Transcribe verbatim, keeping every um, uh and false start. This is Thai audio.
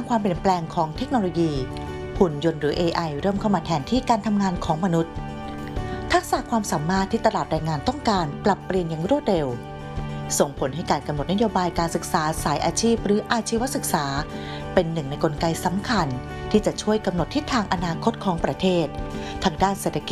ความเปลี่ยนแปลงของเทคโนโลยีหุ่นยนต์หรือ เอ ไอ เริ่มเข้ามาแทนที่การทำงานของมนุษย์ทักษะความสามารถที่ตลาดแรงงานต้องการปรับเปลี่ยนอย่างรวดเร็วส่งผลให้การกำหนดนโยบายการศึกษาสายอาชีพหรืออาชีวศึกษาเป็นหนึ่งในกลไกสำคัญที่จะช่วยกำหนดทิศทางอนาคตของประเทศทางด้านเศรษฐกิจ